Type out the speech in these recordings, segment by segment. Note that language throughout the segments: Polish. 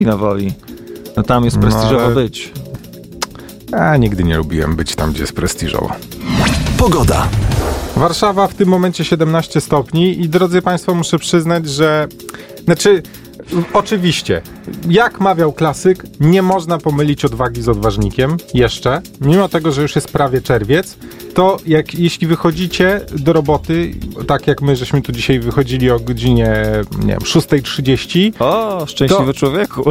na Woli. No tam jest prestiżowo być. Ja nigdy nie lubiłem być tam, gdzie jest prestiżowo. Pogoda. Warszawa w tym momencie 17 stopni i drodzy Państwo, muszę przyznać, że... Oczywiście, jak mawiał klasyk, nie można pomylić odwagi z odważnikiem jeszcze. Mimo tego, że już jest prawie czerwiec, to jeśli wychodzicie do roboty, tak jak my, żeśmy tu dzisiaj wychodzili o godzinie, nie wiem, 6:30. O, szczęśliwy człowieku.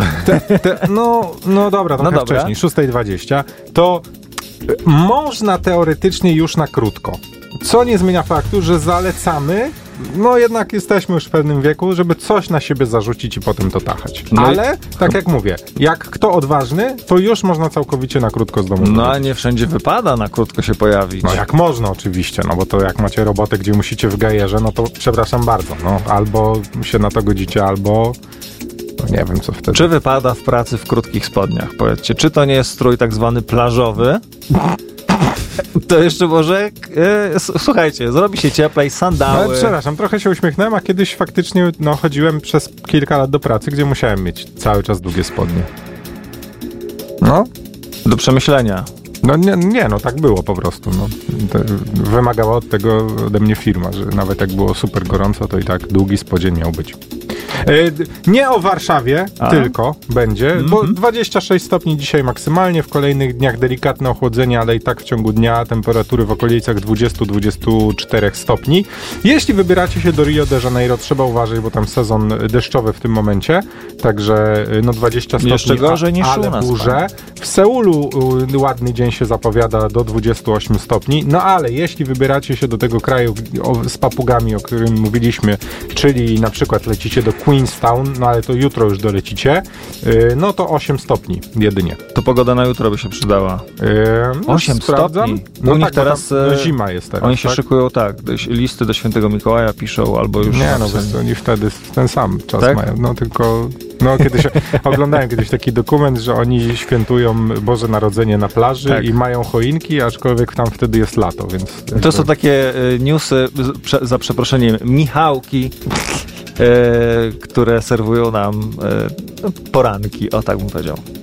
No dobra, trochę wcześniej, 6:20, to można teoretycznie już na krótko. Co nie zmienia faktu, że zalecamy, no jednak jesteśmy już w pewnym wieku, żeby coś na siebie zarzucić i potem to tachać. Ale, tak jak mówię, jak kto odważny, to już można całkowicie na krótko z domu wychodzić. No a nie wszędzie wypada na krótko się pojawić. No jak można oczywiście, no bo to jak macie robotę, gdzie musicie w gajerze, no to przepraszam bardzo, no albo się na to godzicie, albo... No nie wiem, co wtedy. Czy wypada w pracy w krótkich spodniach? Powiedzcie, czy to nie jest strój tak zwany plażowy? To jeszcze może, słuchajcie, zrobi się cieplej, sandały. Ale przepraszam, trochę się uśmiechnąłem, a kiedyś faktycznie chodziłem przez kilka lat do pracy, gdzie musiałem mieć cały czas długie spodnie. No. Do przemyślenia. No nie, no tak było po prostu. No. Wymagała od tego ode mnie firma, że nawet jak było super gorąco, to i tak długi spodzień miał być. Nie o Warszawie tylko będzie, bo 26 stopni dzisiaj maksymalnie, w kolejnych dniach delikatne ochłodzenie, ale i tak w ciągu dnia temperatury w okolicach 20-24 stopni. Jeśli wybieracie się do Rio de Janeiro, trzeba uważać, bo tam sezon deszczowy w tym momencie, także 20 stopni, jeszcze gorzej niż u nas, burze. W Seulu ładny dzień się zapowiada do 28 stopni, no ale jeśli wybieracie się do tego kraju z papugami, o którym mówiliśmy, czyli na przykład lecicie do Queenstown, no ale to jutro już dolecicie, no to 8 stopni jedynie. To pogoda na jutro by się przydała. 8 stopni? No tak, teraz zima jest teraz. Oni się szykują listy do Świętego Mikołaja piszą, albo już... Nie, no oni wtedy ten sam czas mają, no tylko... No kiedyś oglądałem taki dokument, że oni świętują Boże Narodzenie na plaży i mają choinki, aczkolwiek tam wtedy jest lato, więc... To są takie newsy, za przeproszeniem, Michałki, które serwują nam poranki, o tak bym powiedział.